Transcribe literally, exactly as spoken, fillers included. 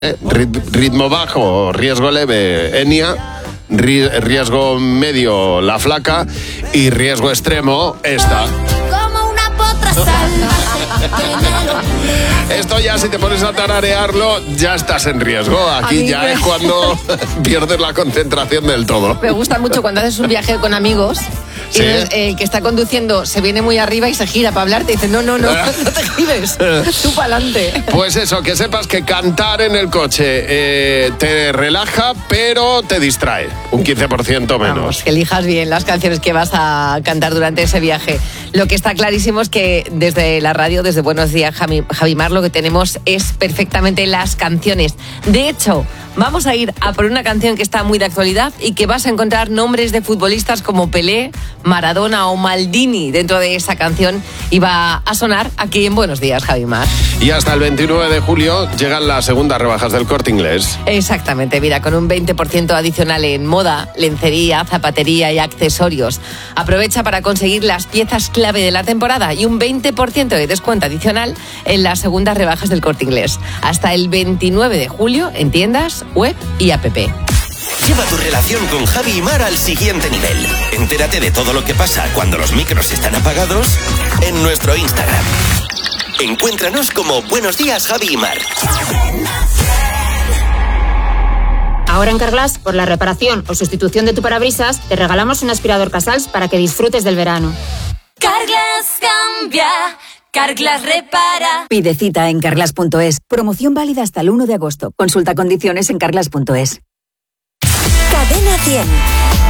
Eh, ritmo bajo, riesgo leve, Enya, ri- riesgo medio, La Flaca, y riesgo extremo, esta. Como una potra Esto ya, si te pones a tararearlo, ya estás en riesgo. Aquí ya me... es cuando pierdes la concentración del todo. Me gusta mucho cuando haces un viaje con amigos. Y ¿sí? el, el que está conduciendo se viene muy arriba y se gira para hablarte y dice, no, no, no, no te gires, tú para adelante. Pues eso, que sepas que cantar en el coche eh, te relaja, pero te distrae, un quince por ciento menos. Vamos, que elijas bien las canciones que vas a cantar durante ese viaje. Lo que está clarísimo es que desde la radio, desde Buenos Días, Javi, Javimar, lo que tenemos es perfectamente las canciones. De hecho, vamos a ir a por una canción que está muy de actualidad y que vas a encontrar nombres de futbolistas como Pelé, Maradona o Maldini dentro de esa canción, y va a sonar aquí en Buenos Días, Javimar. Y hasta el veintinueve de julio llegan las segundas rebajas del Corte Inglés. Exactamente, mira, con un veinte por ciento adicional en moda, lencería, zapatería y accesorios. Aprovecha para conseguir las piezas clave de la temporada y un veinte por ciento de descuento adicional en las segundas rebajas del Corte Inglés. Hasta el veintinueve de julio en tiendas, web y app. Lleva tu relación con Javi y Mar al siguiente nivel. Entérate de todo lo que pasa cuando los micros están apagados en nuestro Instagram. Encuéntranos como Buenos Días, Javi y Mar. Ahora en Carglass, por la reparación o sustitución de tu parabrisas, te regalamos un aspirador Casals para que disfrutes del verano. Carglass cambia, Carglass repara. Pide cita en carglass punto es. Promoción válida hasta el uno de agosto. Consulta condiciones en carglass punto es. Cadena cien.